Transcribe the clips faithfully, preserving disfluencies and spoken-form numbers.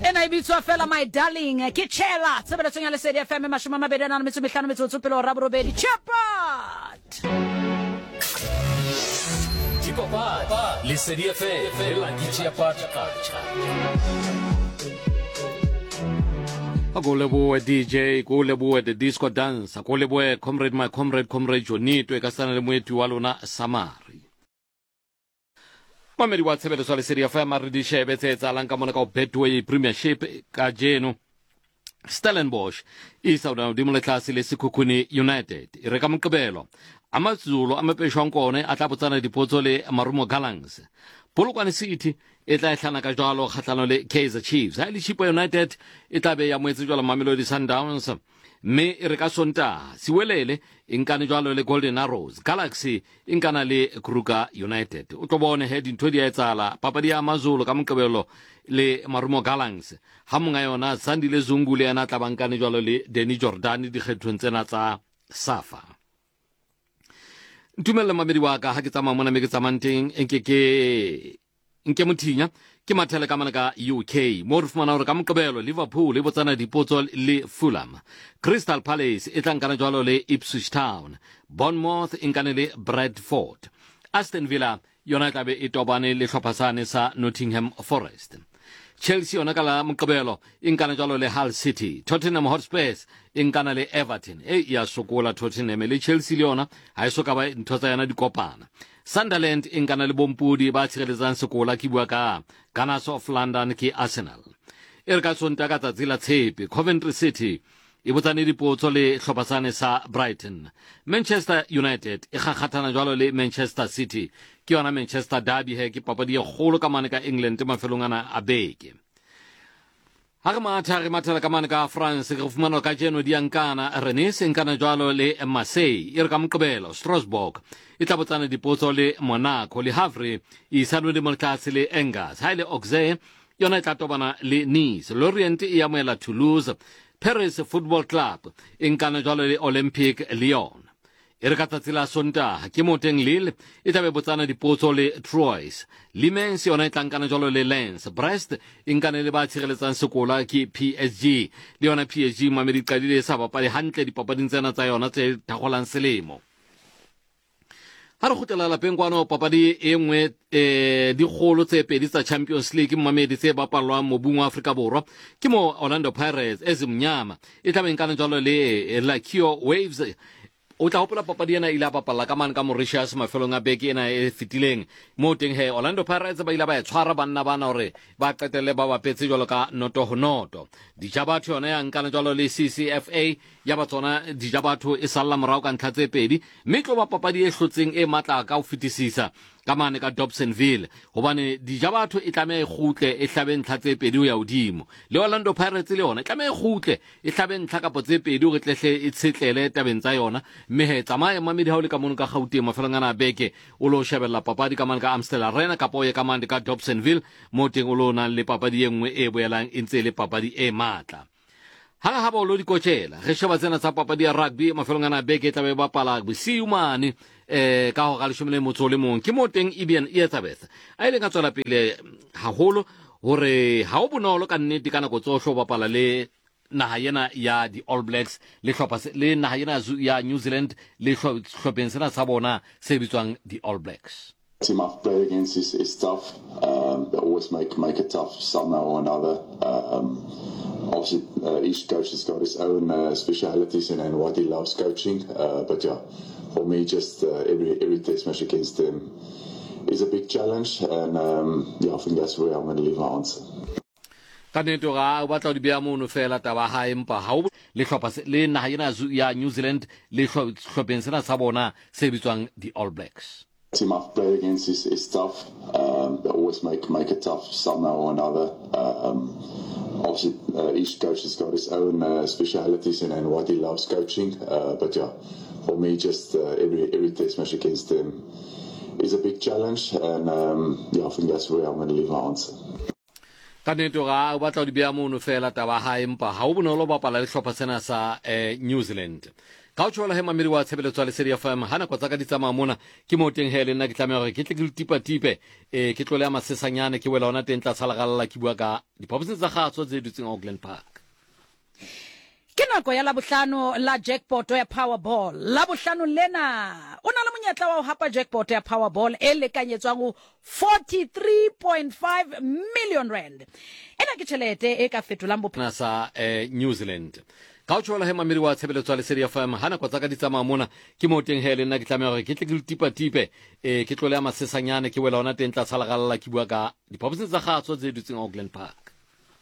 ena ibitswa fela my darling ke chela tsebeletsong ya lesedi F M mashome a mabedi a nang le metso e mehlano metsotso pele ho raborobedi Chapat Chikopa lesedi F M la Chapat Go leboe D J, go leboe the disco dance, go leboe comrade my comrade comrade Jonito e ka sana le moeti wa lona Samari. Mamedi wa tshebeletso le serie F M re di shebe tse tsalang ka mona ka Betway Premiership ka jeno. Stellenbosch isa una di moletlase le Sekhukhune United e re ka Moqebelo amaZulu amapeshwa nkone a tla botsana dipotso le Marumo Gallants. Polokwane City e tla hlana ka jwalo kgatlano le Kaizer Chiefs ha le Chipa United e tla be ya moetse jwalo Mamelodi Sundowns me e re ka Sonta Siwelele inkane jwalo le Golden Arrows Galaxy inkana le Kruger United o tobone he dintho di a etsala papadi ya amaZulu ka Moqebelo le Marumo Gallants ha monga yona Sandile Zungu le yana tlabankane jwalo le Danny Jordan di kgethong tsena tsa Safa Ntumelle mamedi wa ka ha ke tsama mona me ke tsamanteng enke ke nke mothinya ke mathele ka mana ka U K mo re fumana hore ka Moqebelo Liverpool e botsana dipotso le Fulham Crystal Palace e tlankana jwalo le Ipswich Town Bournemouth inkane le Bradford Aston Villa yona tlabe e tobane le hlophasane sa Nottingham Forest Chelsea yona ka la Moqebelo inkana jwalo le Hull City Tottenham Hotspurs inkana le Everton e ya sokola Tottenham le Chelsea le yona ha iso ka ba ntho tsa yana di kopana Sunderland inkana le Bompudi ba tshireletsang sekola ke bua ka Gunners of London ke Arsenal e re ka Sonta ka tsatsi la Tshepe Coventry City e botsane dipotso le hlophasane sa Brighton Manchester United e gakgathana jwalo le Manchester City ke yona Manchester derby he ke papadi e kgolo ka mane ka England mafelong ana a beke ha re matha re mathela ka mane ka France re fumana ka jeno diankana Rennes inkana jwalo le Marseille e re ka Moqebelo Strasbourg e tla botsana dipotso le Monaco le Havre e sanwe le motlase le Angers ha ile Auxerre yona e tla tobana le Nice Lorient e amoela Toulouse Paris Football Club inkana jwalo le Olympique Lyon e re ka tsatsi la Sontaga ke moteng Lille e tla be botsana dipotso le Troyes Limens yona e tlankana jwalo le Lens Brest inkana le ba tshireletsang sekola ke P S G le yona P S G mamedi qadile sa bapale hantle dipapading tsena tsa yona tse thagolang selemo ha re gotlela lapeng kwano papadi e nngwe eh di kgolo tse pedi tsa Champions League mmamedi tse bapalwang mo bungwa Afrika Borwa ke mo Orlando Pirates ezimnyama e tla benkana jwalo le Lakio Waves o tla hopola papadi ena ile bapala ka man ka Mauritius mafelong a beke ena e fitileng mo teng he Orlando Pirates ba ile ba e tshwara banna bana hore ba qetelle ba bapetse jwalo ka noto ho noto dijabatho yona ya nkana jwalo le C C F A ya ba tsona dijabatho e salla morao ka ntlha tse pedi mme tlo ba papadi e hlotseng e matla ka ho fitisisa ka mane ka Dobsonville hobane dijabatho e tlame e khutle e hlabe ntlha tse pedi ho ya hodimo le Orlando Pirates le yona e tlame e khutle e hlabe ntlha ka potse pedi ho tlehle e tshetlele tabeng tsa yona mme he tsamaye mamedi ha o le ka mono ka Gauteng mafelong ana beke o lo shebella papadi ka mane ka Amstel Arena ka poye ka mane ka Dobsonville mo teng o lo na le papadi e nngwe e boelang e ntse le papadi e matla ha ha ba o lo di kotshela re sheba tsena tsa papadi ya rugby mafelong ana beke tla be bapala bosiu mane eh ka ho ga le shumele motso le mong ke mo teng Ibian Elizabeth a ile ka tswela pele haholo hore ha o bonolo ka nnete kana go tsohlo bapala le naha yena ya di All Blacks le hlopha le naha yena ya New Zealand le hlopheng sena sa bona se bitswang di All Blacks. Team I've played against is, is tough. Um, they always make make it tough somehow or another. Um, obviously, uh, each coach has got his own uh, specialities and, and what he loves coaching. Uh, but yeah, for me, just uh, every every test match against them is a big challenge, and um, yeah, I think that's where I'm going to leave my answer. Kanento ga o batla di bea mono fela taba ha empa ha o le hlopha le naha yena ya New Zealand le hlopheng sena sa bona se bitswang di All Blacks. Team I've played against is, is tough. Um, they always make make it tough somehow or another. Um, obviously, uh, each coach has got his own uh, specialities and, and what he loves coaching. Uh, but yeah, for me, just uh, every every test match against them is a big challenge, and um, yeah, I think that's where I'm going to leave my answer. Kanento ga o batla di bea mono fela taba ha empa ha o bonolo bapala le hlopha sena sa New Zealand ka o tshola he mamedi wa tshebeletso le Lesedi F M hana kwa tsaka di tsamaya mona ke mo teng he le nna ke tlamega gore ke tle ke tipa tipe eh ke tlole ya masesanyane ke wela ona teng tla tshalagalla ke bua ka diphaposing tsa gatso tse dutseng Auckland Park. Ke nako ya labohlano la jackpot ya Powerball. Labohlano lena o na le monyetla wa ho hapa jackpot ya Powerball e lekanyetswang ho forty-three point five million rand. Ena ke tšhelete e ka fetolang bophelo sa eh, New Zealand. Ka o tshola he mamedi wa tshebeletso le Lesedi F M hana kwa tsaka di tsamaya mona ke mo teng he le nna ke tlamega gore ke tle ke tipa tipe eh ke tlole ya masesanyane ke wela ona teng tla tshalagalla ke bua ka diphaposing tsa gatso tse dutseng Auckland Park.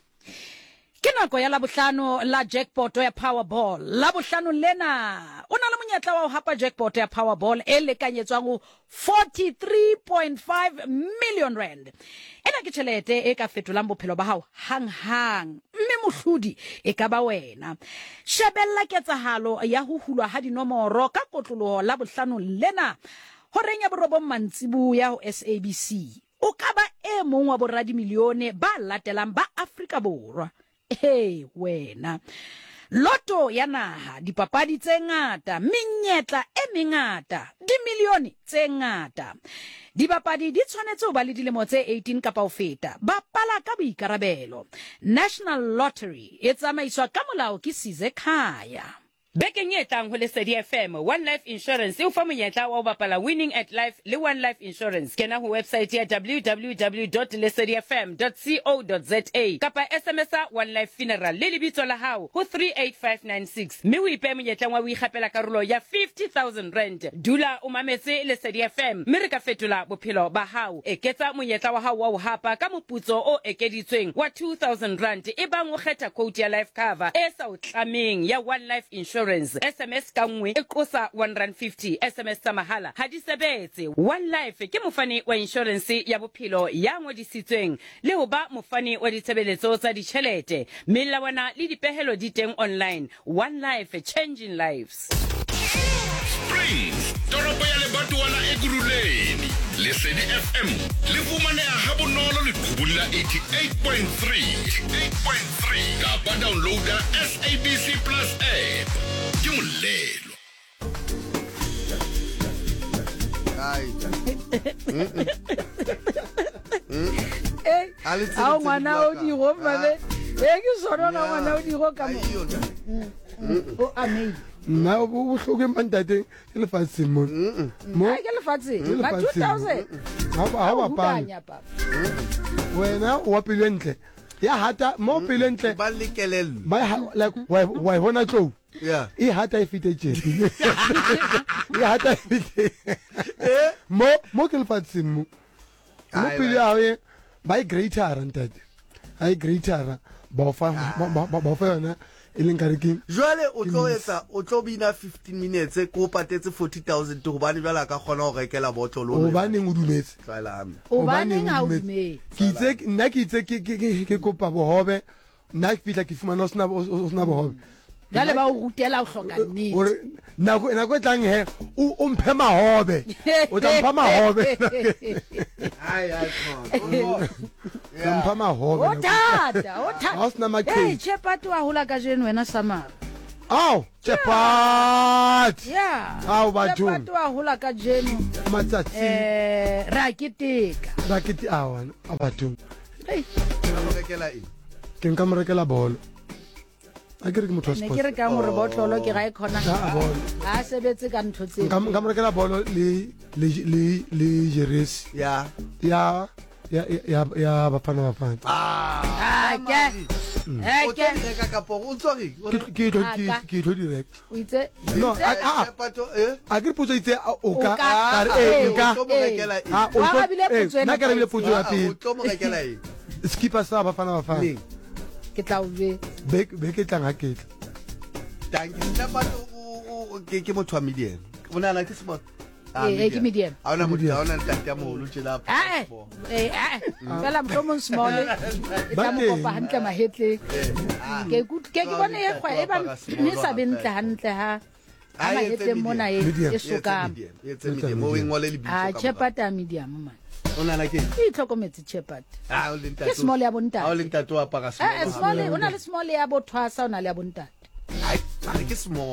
Ke nako ya labohlano la jackpot ya Powerball. Labohlano lena o na le monyetla wa ho hapa jackpot ya Powerball e lekanyetswang ho forty-three point five million rand. Ena ke tšhelete e ka fetolang bophelo ba hao hang hang, mme mohlodi e ka ba wena. Shebella ketsahalo ya ho hulwa ha dinomoro ka kotloloho labohlano lena horeng ya borobong mantsibuya ho S A B C. O ka ba e mong wa boradi milione ba latelang ba Afrika Borwa. Hey wena, loto ya naha, dipapadi tse ngata, menyetla e mengata, dimilione tse ngata. Dibapadi di tshwanetse ho ba le dilemo tse eighteen kapa ho feta. Bapala ka boikarabelo. National Lottery e tsamaiswa ka molao ke Sizekhaya. Bekeng e tlang ho Lesedi F M, One Life Insurance e o fa monyetla wa ho bapala Winning at Life le One Life Insurance. Kena ho website ya w w w dot lesedi f m dot co dot za kapa S M S a One Life Funeral le lebitso la hao ho three eight five nine six. Mme o ipe monyetla wa o ikgapela karolo ya fifty thousand rand. Dula o mametse Lesedi F M, mme re ka fetola bophelo ba hao. Eketsa monyetla wa hao wa ho hapa ka moputso o ekeditsweng wa two thousand rand e bang o kgetha quote ya life cover e sa o tlameng ya One Life Insurance. S M S ka nngwe e qosa one rand fifty. S M S tsa mahala ha di sebetse. One Life ke mofani wa insurance ya bophelo ya ngodisitsweng le ho ba mofani wa ditshebeletso tsa ditjhelete. Melawana le dipehelo di teng online. One Life, changing lives. Springs, toropo ya lebatowana e Guruleni. Lesedi F M le fumaneha ha bonolo leqhubung la eighty-eight point three. eighty-eight point three. Kapa downloada S A B C Plus app. Ke molelo. Ai. Eh, a ngwana o di go mane. E ke sona na ngwana o di go ka mo. O amei. Na o bohloko mpantate ke lefatsheng mo mo ke lefatsheng ba two thousand ha ba ha ba wena o pele ntle ya hata mo pele ntle ba lekelelo ba like why why hona tlo yeah e hata ifite je e hata ifite mo mo ke lefatsheng mo mo pele a we ba greater ntate ai greater ba fa ba fa yona jwale o tlo etsa o tlo bina fifteen minutes ko patetse forty thousand to bane jwala ka khona go rekela botlolo o baneng o dumetse tsala ami o baneng a o dumetse ke itse nna ke itse ke ke kopa bohobe nna ke fitla ke fumana o sna o sna bohobe jale ba o rutela o hloka nnete o nako nako tlang he o mphe mahobe o tla mpha mahobe ai ai khona o mpha mahobe o tata o tata o sna ma hey Chepatu a hola ka jeno wena Samara au Chepatu yeah au batho Chepatu a hola ka jeno matsatsi eh ra keteka ra keti awana abatho hey rekela eng ke nka mo rekela bolo a ke re ke motho ne ke re ka mo re botlolo ke ga e khona a sebetse ka ntho tse nka nka mo rekela bolo le le le jeres ya ya ya ya ya bapana bapana ah ke eh ke reka ka po o tsori ke tlo ke ke tlo direct o itse no a pato eh a ke potso itse o ka ka e nka o mo rekela eng a o tlo na ka re bile potso ya o pele tlo mo rekela eng skipper sa bapana bapana ke tla o be be be ke tlang ha ke tla tanki nna pato o ke ke motho wa medium bona na ke sport eh ke medium a ona motho a ona ntata ya mo lo tshela eh eh eh fela mhlomong small e tla mo kopa hantle mahetle ke ke ke bona e khwa e ba ne sa bentle hantle ha a mahetle mona e e soka etse medium mo ngole le bitso a Chepatu medium man ona na ke e tlhokometse Chepatu ah o le ntate ke small ya bontate a o le ntate wa paka small eh small ona le small ya bothwasa ona le ya bontate ai ke small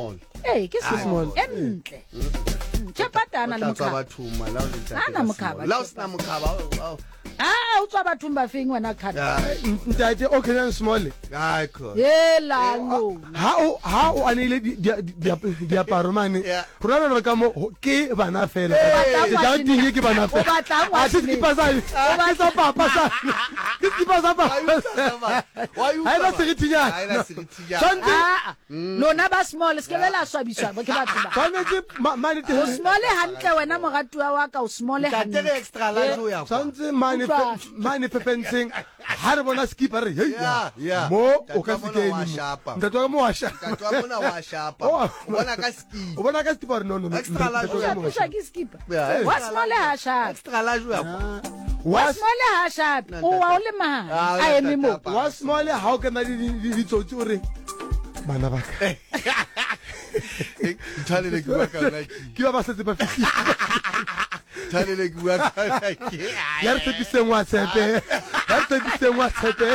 Eh ke Small. small entle tshepatana le Tla tswa mokhaba bathuma la o le ntate Hana ka mokhaba, small. La o sena mokhaba au- ah o tswa bathong ba feng wena khata ntate o kenyang small ai kho yela no ha o ha o anile diaparo mane Yeah. rona re ka mo ke bana fela batlang ke wa ja sene- tinge ke bana o fela batlang wa a se sene- skipa sa ke sa papa sa ke skipa sa papa Why you ha eba se Ha ritinyana ena seritinyana. tshwantse ah lona ba small se ke bela swabiswa ba ke batho ba tshwanetse ma- mane te o small hantle wena mogatua wa ka o small Ntate hantle re extra large o ya kwa. tshwanetse mane Utlwa. pe- mane pepenseng ha re bona skipa re hey Yeah, yeah. mo Ntate o ka wa se mona wa kene shapa. ntate wa mo wa shapa Ntate wa mona wa shapa. Oh. O bona ka ski. o bona ka skipa re no no Extra large ntate wa ya mo wa pusha shapa. ke skipa Yeah, wa extra small large. ha sharp Extra large o ya kwa. wa wa small ha sharp o wa o le maha Ah, a o eme mo tata. wa small ha o kena le di- di- ditsotsi o re bana ba ka Tshwanele ke bua ka yona ke. ke ba ba setse ba fitlhile Tshwanele ke bua ka yona ke. ya re tshepiseng wa tshepe ya re tshepiseng wa tshepe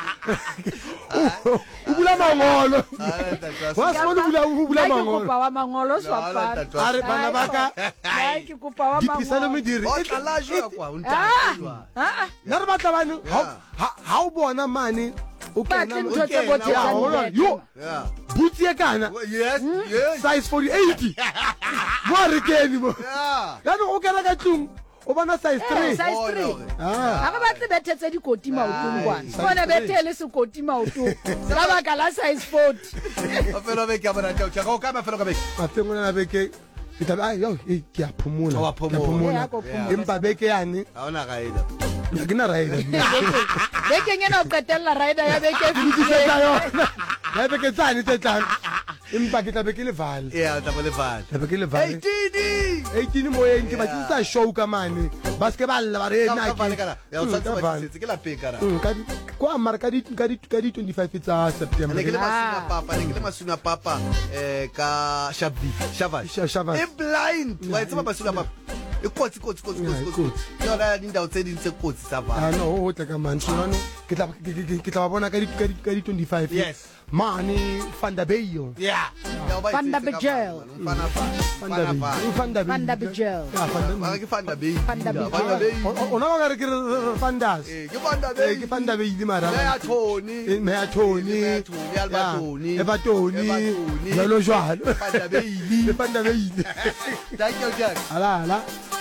o bula mangolo Ah, ntate wa wa small o bula o bula Nna ke mangolo kopa wa mangolo Ntate wa swapana a re bana ba ka Nna ke kopa wa dipisa le mangolo modiri O E- tla large o ya kwa. O ah ntate jwang. ah na re batla bane ha- ha- ha o bona mane o batle kena ntho tse okay, botse now, tsa hold on, nnete. yo Yeah. butsi e kana Well, Yes, yes. size forty-eight mo a re kene mo Yeah. yaanong o kena ka tlong o bona size Eh, three size Oh, three no. Ah. ga re batle bethe tse dikoti maotong kwana size bone three. bethe le sekoti maotong ka baka la size forty Mafelo a beke a bona tau. Tšaka o kae mafelo ka beke? mafeng o na beke ke tlabe ai yo eh, ke a phomola Wa ke a phomola. Eh, a ko phomola. empa beke yane Ha ona gaeda. ga ke na raida bekeng ena o qetelela rider ya beke e ke fetileng. tsa yona ya beke tsane tse tlano empa ke tlabe ke le vale Yeah, o tla bo le vale. tlabe ke le vale eighteen. eighteen moyeng ke batlisa show ka mane ba se ke ba lla ba re Ka- na ka vale kana. Ya, o Mm, tshwanetse ka ba vale. disetse. Ke lapeng kana. Mm, ka di- kwa mara ka di ka di ka di twenty-five tsa September Ne ke le ke- masuna papa, ne ke le masuna papa eh ka Shabdi, Shabas. Sha- Shabas. E blind. Wa tseba masuna papa. E kotsi kotsi kotsi Yeah, kotsi e kotsi. kotsi. Ke yona dindao tse ding tse kotsi tsa Ah, bana. no o tla ka man tsona ke tla ke- ke- ke- ke tla ba bona ka di ka di ka di twenty-five Yes. mane Vanderbilt Yeah. Ya, o ba Van der itsetse ka Bijl. bana. Mfana fa. Mfana fa. Vanderbilt Van der Bijl. Ja, Van Mara der ke Van der Bijl. Van der Bijl. Van der Bijl. O- o- ona ba ka re ke re Vanders Eh, ke Van der eh Bijl. ke Vanderbilt mara Le ya Tony. Eh, me ya Tony Le ya Tony, Alba Ya, Tony. Eva Tony Eva Tony. jalo jalo Van der Bijl. le Vanderbilt Thank you, Jack. ala ala